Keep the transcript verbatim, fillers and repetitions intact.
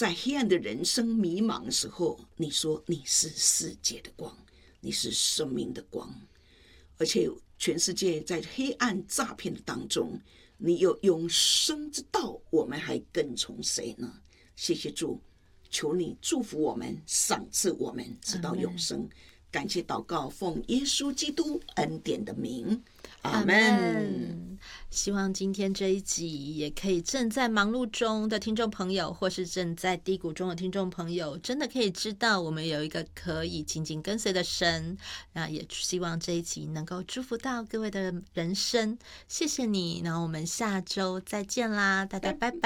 在黑暗的人生迷茫的时候，你说你是世界的光，你是生命的光，而且全世界在黑暗诈骗的当中，你有永生之道，我们还跟从谁呢？谢谢主，求你祝福我们，赏赐我们直到永生。感谢祷告，奉耶稣基督恩典的名，阿们。 希望今天这一集也可以正在忙碌中的听众朋友，或是正在低谷中的听众朋友，真的可以知道我们有一个可以紧紧跟随的神。那也希望这一集能够祝福到各位的人生。谢谢你，那我们下周再见啦，大家拜拜。